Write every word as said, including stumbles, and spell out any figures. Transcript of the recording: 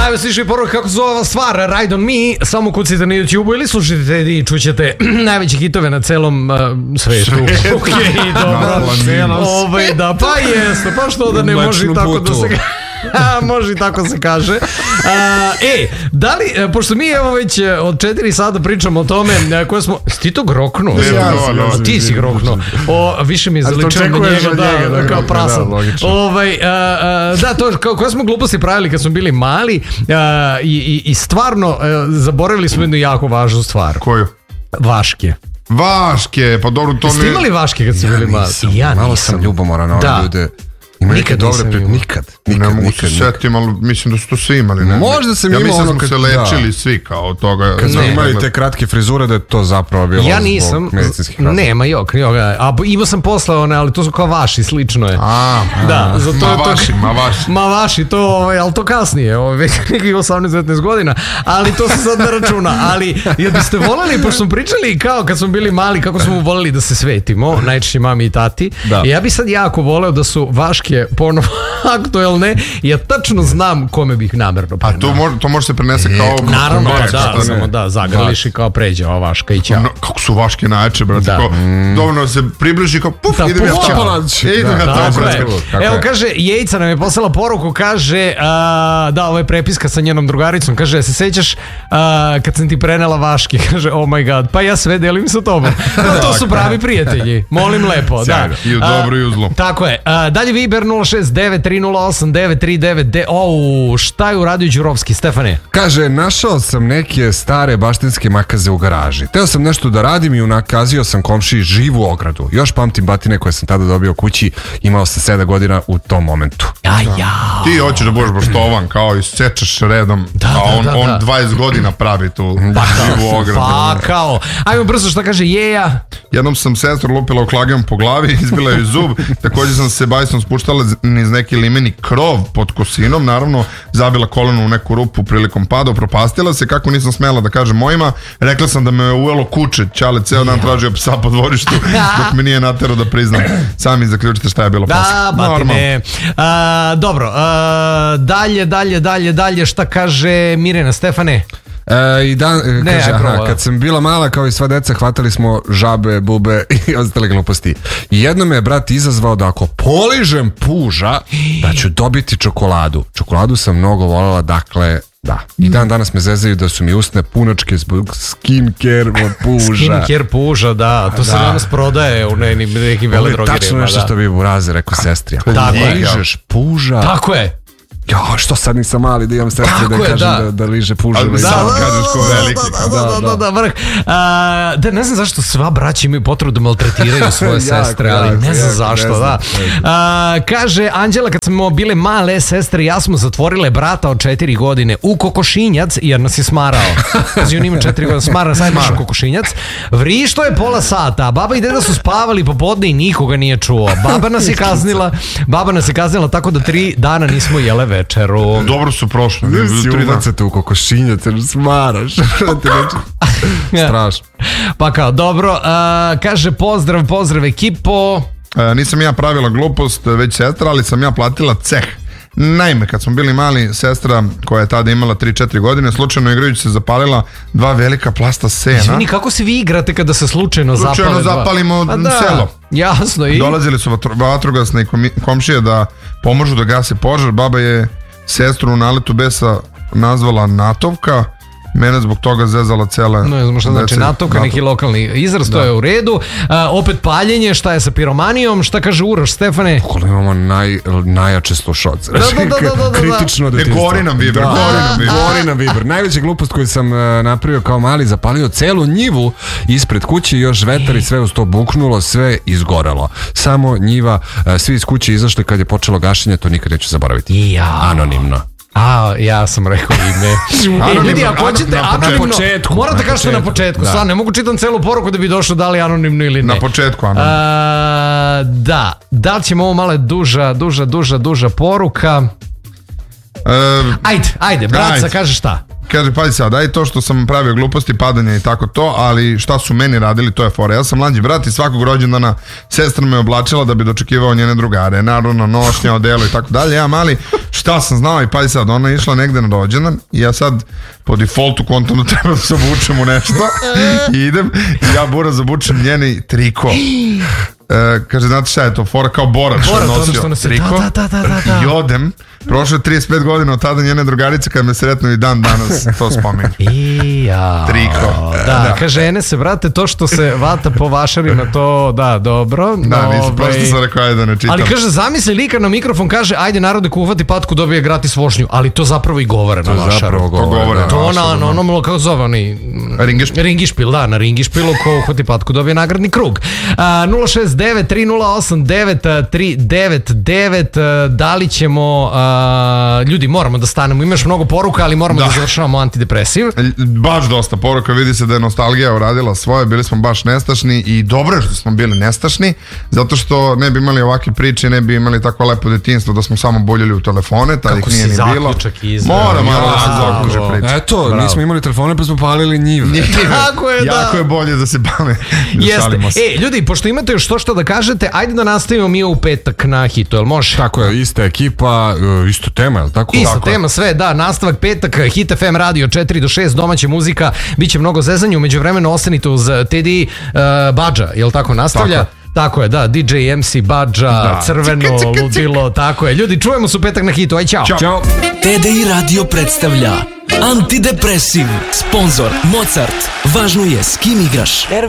Ajmo slišaj poruka kako zove ova stvar, Ride on Me, samo kucite na YouTube ili slušajte i čućete najveće hitove na celom uh, svetu. Okej, okay, dobro. Ovaj, da, pa jeste, pa što da ne može tako da se... može i tako se kaže. A, e, da li, pošto mi evo već od četiri sata pričamo o tome koje smo, ti to groknuo? Ja, no, no, ti si groknuo. O, više mi je zaličeno na njega, da, njega, da, kao prasad. Da, ovaj, a, a, da, to kao, koje smo gluposti pravili kad smo bili mali a, i, i, i stvarno a, zaboravili smo jednu jako važnu stvar. Koju? Vaške. Vaške, pa dobro to ne... Ste imali vaške kad ste ja bili mali? Ja nisam. Malo sam ljubomoran na ove ljude. Ima nikad dobre pred... nikad, nikad, ne mogu nikad, se setim, ali mislim da su to svi imali. Ne? Možda sam ja imao mislim ono da kad... smo se lečili da. Svi kao toga. Kad smo imali te kratke frizure da je to zapravo bilo ja nisam, zbog medicinskih razloga. Nema jok, jok, a imao sam posle one, ali to su kao vaši, slično je. A, da, za to ma je to... vaši, ma vaši. Ma vaši, to, ovaj, ali to kasnije, ovaj, već nekih osamnaest devetnaest godina, ali to se sad ne računa. Ali, jel biste voleli, pošto smo pričali kao kad smo bili mali, kako smo voleli da se svetimo, najčešće mami i tati, da. Ja bi sad jako voleo da su vaške ponovo aktuelne, ja tačno znam kome bih namerno prenao. A to može, to može se prenese kao... E, naravno, da, da, samo da, zagrliš i kao pređe ova vaška i ćao. No, kako su vaške najjače, brate, da. Kao, mm. dovoljno se približi kao, puf, da, idem ja ćao. Idem ja to. Evo, kaže, Jejica nam je poslala poruku, kaže, a, da, ovo je prepiska sa njenom drugaricom, kaže, se sećaš a, kad sam ti prenela vaške, kaže, oh my god, pa ja sve delim sa tobom. No, to su pravi prijatelji, molim lepo, da. I u dobro i u zlu. Tako je, a, dalje Viber nula šest devet tri nula osam devet tri devet. O, šta je uradio Đurovski, Stefane? Kaže, našao sam neke stare baštinske makaze u garaži. Teo sam nešto da radim i unakazio sam komšiji živu ogradu. Još pamtim batine koje sam tada dobio kući, imao sam sedam godina u tom momentu. Ja, ja. Ti hoćeš da budeš baštovan, kao i sečeš redom, da, a on, da, da, da. on dvadeset godina pravi tu pa, živu ogradu. Pa, kao. Ajmo brzo, šta kaže Jeja? Jednom sam sestru lupila oklagijom po glavi, izbila joj zub, također sam se bajsom spuštala niz neki limeni krov pod kosinom, naravno zabila koleno u neku rupu prilikom pada, propastila se, kako nisam smela da kažem mojima, rekla sam da me je ujelo kuće, Ćale ceo dan tražio psa po dvorištu, dok mi nije naterao da priznam. Sami zaključite šta je bilo posle. Da, batine. A, dobro, a, dalje, dalje, dalje, dalje, šta kaže Mirjana, Stefane? E, i dan, ne, kaže, aha, kad sam bila mala kao i sva deca hvatali smo žabe, bube i ostale gluposti. I jednom me je brat izazvao da ako poližem puža da ću dobiti čokoladu. Čokoladu sam mnogo voljela, dakle da. I dan danas me zezaju da su mi usne punačke zbog skincare puža. Skincare puža, da. To da. Se danas prodaje u nekim, nekim veledrogerijama. Tačno nešto da. Što bi Buraze rekao sestri. Ako ližeš puža... Tako je. Jo, što sad nisam mali da imam sestre da kažem da. Da, da liže puževe. Da, da, da, kažeš ko veliki. Da, da, da, da, vrh. A, da, ne znam zašto sva braća imaju potrebu da maltretiraju svoje sestre, ali ne znam zašto, da. A, kaže, Anđela, kad smo bile male sestre, ja smo zatvorile brata od četiri godine u kokošinjac, jer nas je smarao. Znači, on ima četiri godine, smara, sad imaš u kokošinjac. Vrišto je pola sata, baba i deda su spavali popodne i nikoga nije čuo. Baba nas je kaznila, baba nas je kaznila tako da tri dana nismo jele večeru. Dobro su prošli. Ne si uvacate u kokošinjac, jer smaraš. Strašno. Pa kao, dobro, a, kaže pozdrav, pozdrav ekipo. E, nisam ja pravila glupost, već sestra, ali sam ja platila ceh. Naime, kad smo bili mali, sestra koja je tada imala tri četiri godine, slučajno igrajući se zapalila dva velika plasta sena. Izvini, kako se vi igrate kada se slučajno zapale? Slučajno zapalimo da, selo. Jasno. I... Dolazili su vatrogasne komšije da pomožu da gase požar. Baba je sestru u naletu besa nazvala Natovka. Mene zbog toga zezala cele... No, znam šta znači Natovka, neki lokalni izraz, da. To je u redu. A, opet paljenje, šta je sa piromanijom, šta kaže Uroš, Stefane? Koliko imamo naj, najjače slušalce. Da, da, da, da, da, kritično detinjstvo. Gori nam Viber, da, gori nam Viber. Gori nam Viber. Najveća glupost koju sam uh, napravio kao mali, zapalio celu njivu ispred kuće, još vetar i sve uz to buknulo, sve izgorelo. Samo njiva, uh, svi iz kuće izašli kad je počelo gašenje, to nikad neću zaboraviti. Ja. Anonimno. A, ja sam rekao ime. E, ljudi, ako hoćete anonimno, početku, morate kažete na početku. Stvarno, ne mogu čitam celu poruku da bi došlo da li anonimno ili ne. Na početku anonimno. A, da, da li ćemo ovo malo duža, duža, duža, duža poruka? E, ajde, ajde, bratca, kaže šta? kaže, pazi sad, daj to što sam pravio gluposti, padanja i tako to, ali šta su meni radili, to je fora. Ja sam mlađi brat i svakog rođendana sestra me oblačila da bi dočekivao njene drugare, naravno nošnja, odelo i tako dalje. Ja mali, šta sam znao i pazi sad, ona je išla negde na rođendan i ja sad po defaultu kontam da treba da se obučem u nešto i idem i ja Bura zabučem njeni triko. E, kaže, znate šta je to, fora kao borac što je nosio triko. Da, da, da, da, da. I odem, prošlo je trideset pet godina od tada njene drugarice kad me sretnu i dan danas to spominju. Ija. Triko. Da, da, kaže, žene se, brate, to što se vata po vašarima, to, da, dobro. Da, no, nisam, prosto sam rekao, ajde da ne čitam. Ali kaže, zamisli lika na mikrofon, kaže, ajde narode ko uhvati patku dobije gratis vožnju, ali to zapravo i govore na vašaru. To govore na To ona, na onom, kako zove oni? Ringišpil. Ringišpil, da, na ringišpilu ko uhvati patku dobije nagradni krug. nula šest devet tri nula osam devet tri devet devet. Da li ćemo, uh, ljudi, moramo da stanemo, imaš mnogo poruka, ali moramo da, da završavamo antidepresiv. Baš dosta poruka, vidi se da je nostalgija uradila svoje, bili smo baš nestašni i dobro je što smo bili nestašni, zato što ne bi imali ovakve priče, ne bi imali tako lepo detinjstvo da smo samo boljeli u telefone, tada ih nije ni bilo. Mora malo da se zaključe priče. Eto, bravo. Nismo imali telefone pa smo palili njive. Tako je, da. Jako je bolje da se pale. Jeste. E, ljudi, pošto imate još to što da kažete, ajde da nastavimo mi u petak na hitu, jel može? Tako je, ista ekipa, isto tema, jel tako? Ista tako tema, sve, da, nastavak petak, Hit F M radio četiri do šest, domaća muzika, bit će mnogo zezanja, umeđu vremenu ostanite uz Teddy uh, Badža, jel tako, nastavlja? Tako. Tako je, da, D J M C Badža, da. Crveno, cika, cika, cika. Ludilo, tako je. Ljudi, čujemo se u petak na hitu, aj čao. Ćao. Ćao. T D I radio predstavlja Antidepresiv, sponzor Mozart. Važno je s kim igraš.